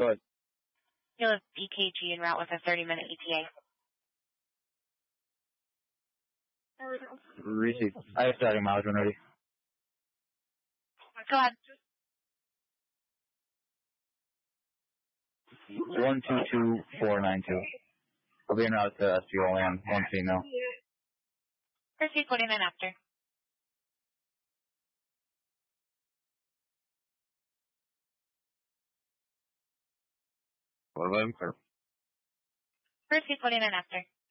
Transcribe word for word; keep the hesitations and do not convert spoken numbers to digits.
Go ahead. You'll have E K G en route with a thirty-minute E T A. Receive. I have starting mileage when ready. Go ahead. One two two four nine two. I'll be en route to S P O land. One female. Proceed forty-nine after. What about him? Proceed forty-nine after.